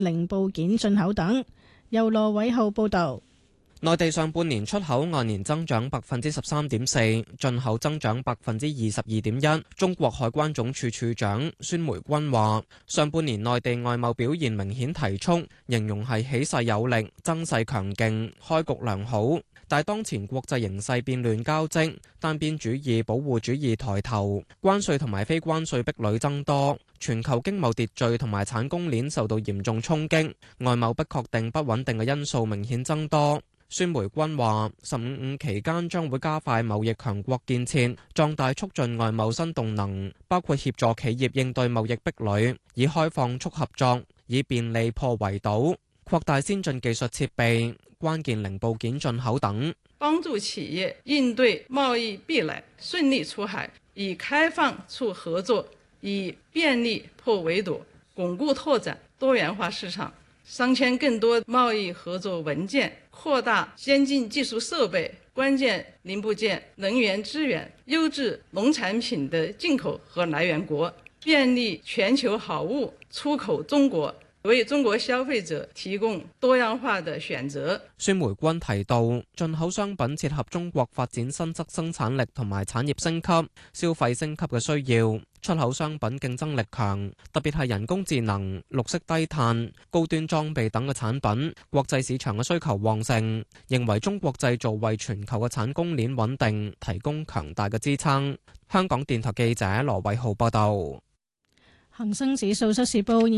零部件進口等。由羅偉浩報導。 內地上半年出口按年增長13.4%，進口增長22.1%。中國海關總署署長孫梅君話：上半年內地外貿表現明顯提速，形容係起勢有力、增勢強勁、開局良好。但當前國際形勢變亂交織，單邊主義、保護主義抬頭，關稅同埋非關稅壁壘增多，全球經貿秩序同埋產供鏈受到嚴重衝擊，外貿不確定、不穩定嘅因素明顯增多。孫梅君話：15期間將會加快貿易強國建設，壯大促進外貿新動能，包括協助企業應對貿易壁壘，以開放促合作，以便利破圍堵，擴大先進技術設備、關鍵零部件進口等， 幫助企業應對貿易壁壘，順利出海，以開放促合作，以便利破圍堵，鞏固拓展多元化市場，商簽更多貿易合作文件，擴大先進技術設備、關鍵零部件、能源資源、優質農產品的進口和來源國，便利全球好物出口中國，為中國消費者提供多樣化的選擇。 孫梅君提到，進口商品切合中國發展新質生產力同埋產業升級、消費升級嘅需要，出口商品競爭力強，特別係人工智能、綠色低碳、高端裝備等嘅產品，國際市場嘅需求旺盛，認為中國製造為全球嘅產供鏈穩定提供強大嘅支撐。香港電台記者羅偉浩報道。 恒生指數收市報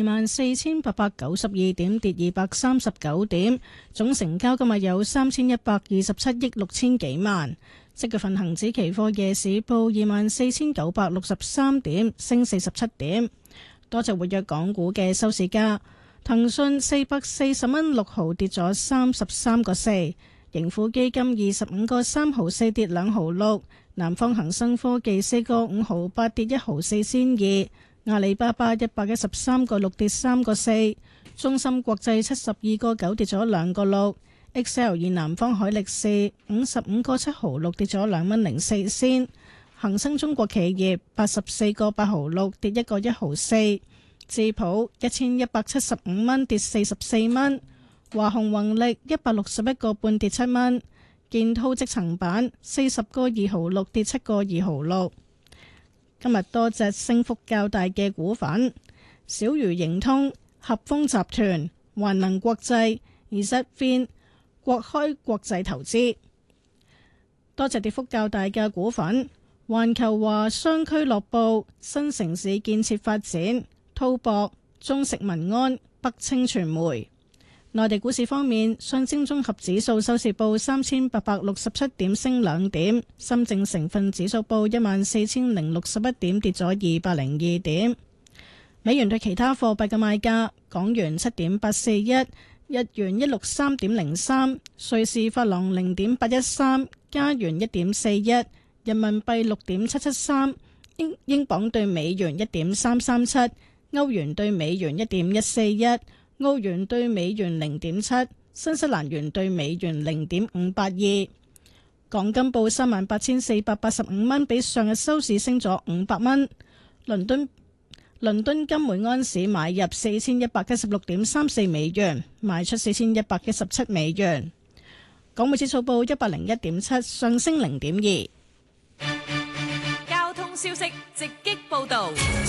24,892點，跌239點，總成交今日有3127億6千幾萬。即月份恒指期貨夜市報24,963點，升47點。多隻活躍港股嘅收市價，騰訊440蚊6毫跌咗33個4，盈富基金25個3毫4跌2毫6，南方恒生科技4個5毫8跌1毫4仙2。阿里巴巴113個6跌3個4，中芯國際72個9跌咗2個6，XL 以南方海力士55個7毫6跌咗2蚊04仙，恒生中國企業84個8毫6跌1個1毫4，智普1175蚊跌44蚊，華虹宏力161個半跌7蚊，建滔積層板40個2毫6跌7個2毫6。今日多隻升幅較大嘅股份：小魚盈通、合豐集團、環能國際、ZFIN、國開國際投資。多隻跌幅較大嘅股份：環球華商俱樂部、新城市建設發展、滔博、中食民安、北青傳媒。內地股市方面，上證綜合指數收市報3867點，升2點；深證成分指數報14061點，跌咗202點。美元對其他貨幣嘅賣價：港元7.841，日元163.03，瑞士法郎0.813，加元1.41，人民幣6.773，英鎊對美元1.337，歐元對美元1.141。澳元兌美元0.7，新西蘭元兌美元0.582。港金報38,485蚊，比上日收市升咗500蚊。倫敦金每安士買入4116.34美元，賣出4117美元。港匯指數報101.7，上升0.2。 交通消息直擊報道。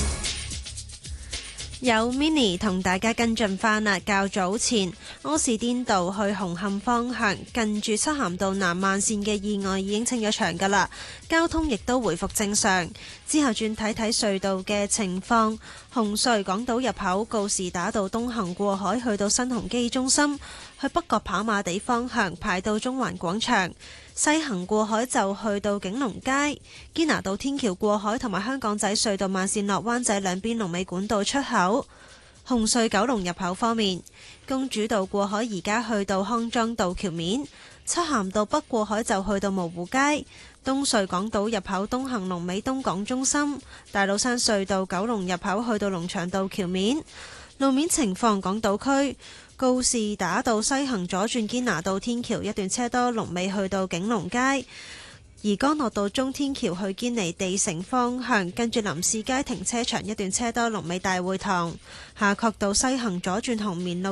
有 Mini 同大家跟進返啦。較早前柯士甸道去紅磡方向近住漆咸道南慢線嘅意外已經清咗場㗎啦，交通亦都回復正常。之後轉睇睇隧道嘅情況，紅隧港島入口告士打道東行過海去到新鴻基中心，去北角跑馬地方向排到中環廣場，西行過海就去到景隆街。堅拿道天橋過海同埋香港仔隧道慢線落灣仔兩邊龍尾管道出口。紅隧九龍入口方面，公主道過海而家去到康莊道橋面，漆咸道北過海就去到蕪湖街。東隧港島入口東行龍尾東港中心，大老山隧道九龍入口去到龍翔道橋面。路面情況，港島區告士打道西行左轉堅拿道天橋一段車多，龍尾去到景隆街。 而干諾道中天橋去堅尼地城方向，跟住林士街停車場一段車多，龍尾大會堂。夏慤道西行左轉紅棉路